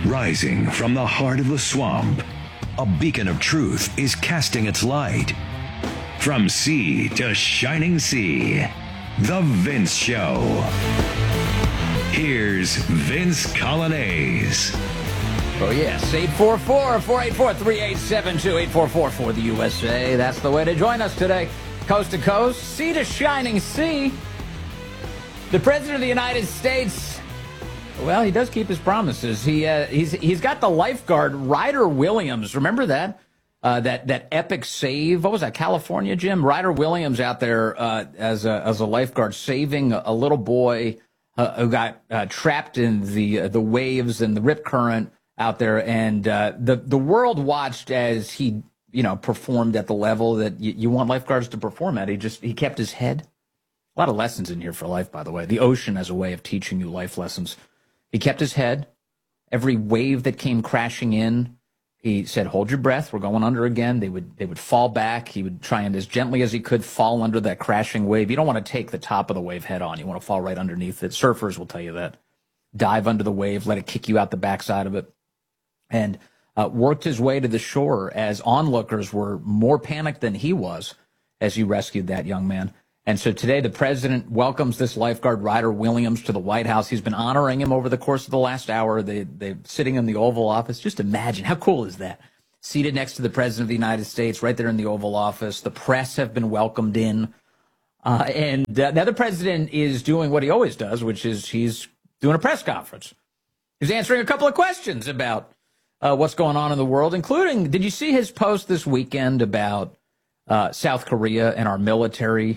Rising from the heart of the swamp, a beacon of truth is casting its light. From sea to shining sea, The Vince Show. Here's Vince Coglianese. Oh, yes. 844-484-3872. 844 for the USA. That's the way to join us today. Coast to coast, sea to shining sea. The President of the United States, well, he does keep his promises. He's got the lifeguard, Ryder Williams. Remember that? That epic save. What was that, California, Jim? Ryder Williams out there as a lifeguard saving a little boy who got trapped in the waves and the rip current out there, and the world watched as he performed at the level that you want lifeguards to perform at. He kept his head. A lot of lessons in here for life, by the way. The ocean as a way of teaching you life lessons. He kept his head. Every wave that came crashing in, he said, "Hold your breath. We're going under again." They would fall back. He would try and, as gently as he could, fall under that crashing wave. You don't want to take the top of the wave head on. You want to fall right underneath it. Surfers will tell you that. Dive under the wave, let it kick you out the backside of it. And worked his way to the shore as onlookers were more panicked than he was as he rescued that young man. And so today the president welcomes this lifeguard, Ryder Williams, to the White House. He's been honoring him over the course of the last hour. They're sitting in the Oval Office. Just imagine, how cool is that? Seated next to the President of the United States, right there in the Oval Office. The press have been welcomed in. And now the president is doing what he always does, which is he's doing a press conference. He's answering a couple of questions about what's going on in the world, including, did you see his post this weekend about South Korea and our military,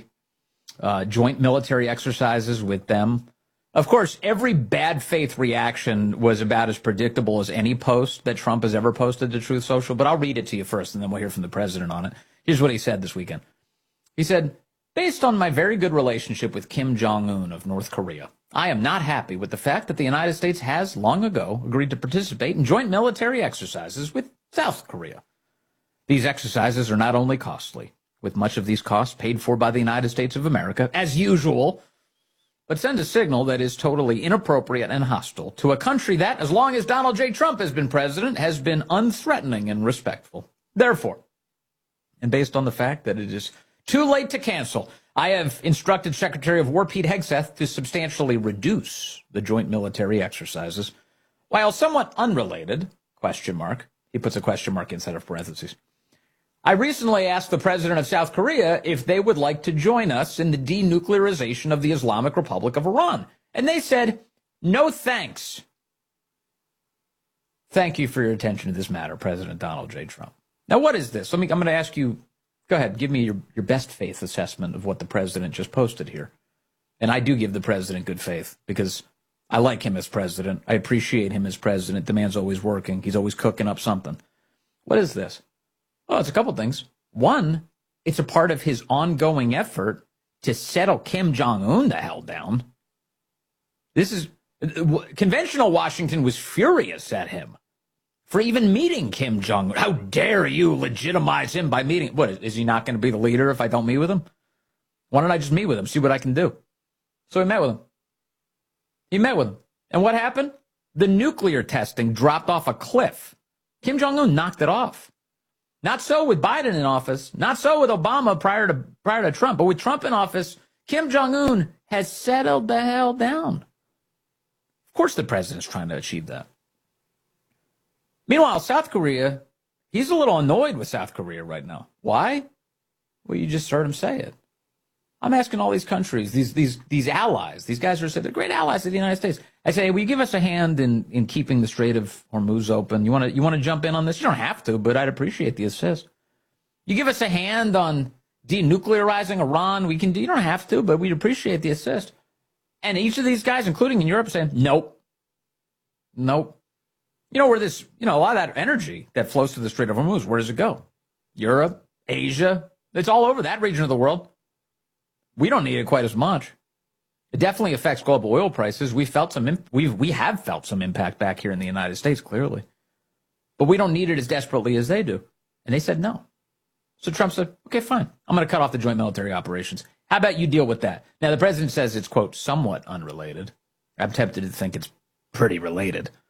joint military exercises with them? Of course, every bad faith reaction was about as predictable as any post that Trump has ever posted to Truth Social, but I'll read it to you first, and then we'll hear from the president on it. Here's what he said this weekend. He said, "Based on my very good relationship with Kim Jong-un of North Korea, I am not happy with the fact that the United States has long ago agreed to participate in joint military exercises with South Korea. These exercises are not only costly, with much of these costs paid for by the United States of America, as usual, but send a signal that is totally inappropriate and hostile to a country that, as long as Donald J. Trump has been president, has been unthreatening and respectful. Therefore, and based on the fact that it is too late to cancel, I have instructed Secretary of War Pete Hegseth to substantially reduce the joint military exercises. While somewhat unrelated, question mark, he puts a question mark inside of parentheses. I recently asked the president of South Korea if they would like to join us in the denuclearization of the Islamic Republic of Iran. And they said, no thanks. Thank you for your attention to this matter, President Donald J. Trump." Now, what is this? I'm going to ask you, go ahead, give me your best faith assessment of what the president just posted here. And I do give the president good faith because I like him as president. I appreciate him as president. The man's always working. He's always cooking up something. What is this? Well, it's a couple things. One, it's a part of his ongoing effort to settle Kim Jong-un the hell down. This is conventional Washington was furious at him for even meeting Kim Jong-un. How dare you legitimize him by meeting? What, is he not going to be the leader if I don't meet with him? Why don't I just meet with him, see what I can do? So he met with him. He met with him. And what happened? The nuclear testing dropped off a cliff. Kim Jong-un knocked it off. Not so with Biden in office. Not so with Obama prior to Trump. But with Trump in office, Kim Jong-un has settled the hell down. Of course the president's trying to achieve that. Meanwhile, South Korea, he's a little annoyed with South Korea right now. Why? Well, you just heard him say it. I'm asking all these countries, these allies, these guys are they're great allies of the United States. I say, will you give us a hand in keeping the Strait of Hormuz open? You want to jump in on this? You don't have to, but I'd appreciate the assist. You give us a hand on denuclearizing Iran? You don't have to, but we'd appreciate the assist. And each of these guys, including in Europe, are saying, nope. Nope. You know where this, a lot of that energy that flows through the Strait of Hormuz, where does it go? Europe, Asia, it's all over that region of the world. We don't need it quite as much. It definitely affects global oil prices. We have felt some impact back here in the United States, clearly. But we don't need it as desperately as they do. And they said no. So Trump said, okay, fine. I'm going to cut off the joint military operations. How about you deal with that? Now, the president says it's, quote, somewhat unrelated. I'm tempted to think it's pretty related.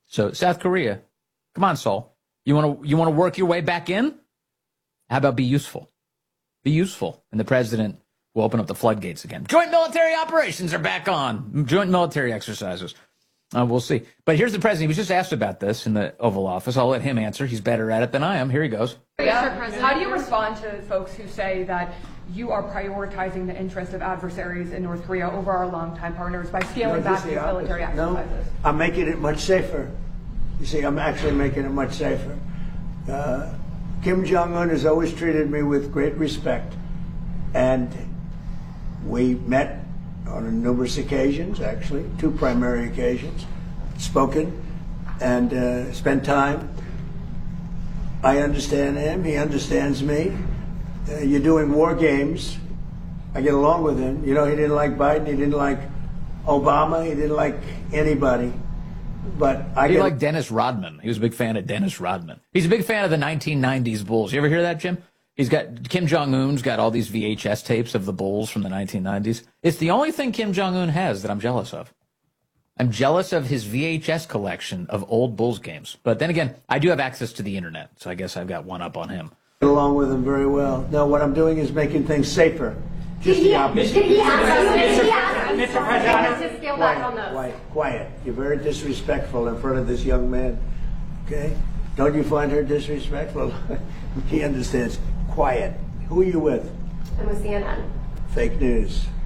So South Korea, come on, Seoul. You want to work your way back in? How about be useful? Be useful, and the president will open up the floodgates again. Joint military operations are back on. Joint military exercises. We'll see. But here's the president. He was just asked about this in the Oval Office. I'll let him answer. He's better at it than I am. Here he goes. How do you respond to folks who say that you are prioritizing the interests of adversaries in North Korea over our longtime partners by scaling back these military exercises? No, I'm making it much safer. You see, I'm actually making it much safer. Kim Jong-un has always treated me with great respect. And we met on numerous occasions, actually, 2 primary occasions, spoken and spent time. I understand him. He understands me. You're doing war games. I get along with him. You know, he didn't like Biden. He didn't like Obama. He didn't like anybody. But he liked Dennis Rodman. He was a big fan of Dennis Rodman. He's a big fan of the 1990s Bulls. You ever hear that, Jim? He's got Kim Jong-un's got all these VHS tapes of the Bulls from the 1990s. It's the only thing Kim Jong-un has that I'm jealous of. I'm jealous of his VHS collection of old Bulls games. But then again, I do have access to the internet, so I guess I've got one up on him. Get along with him very well. No, what I'm doing is making things safer. Just the opposite. Mr. President, Quiet. You're very disrespectful in front of this young man. Okay? Don't you find her disrespectful? He understands. Quiet. Who are you with? I'm with CNN. Fake news.